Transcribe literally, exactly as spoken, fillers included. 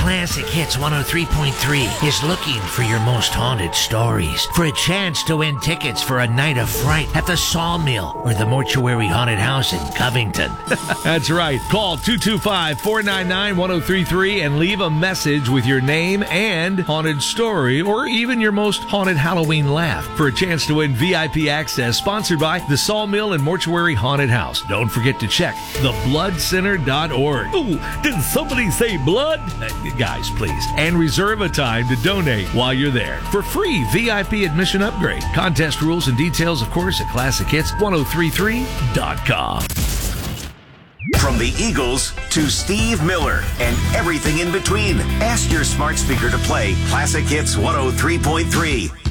Classic Hits one oh three point three is looking for your most haunted stories for a chance to win tickets for a night of fright at the Sawmill or the Mortuary Haunted House in Covington. That's right. Call two two five, four nine nine, one oh three three and leave a message with your name and haunted story, or even your most haunted Halloween laugh, for a chance to win V I P access, sponsored by the Sawmill and Mortuary Haunted House. Don't forget to check the blood center dot org. Ooh, did somebody say blood? Uh, guys, please. And reserve a time to donate while you're there for free V I P admission upgrade. Contest rules and details, of course, at classic hits one oh three three dot com. From the Eagles to Steve Miller and everything in between, ask your smart speaker to play Classic Hits one oh three point three.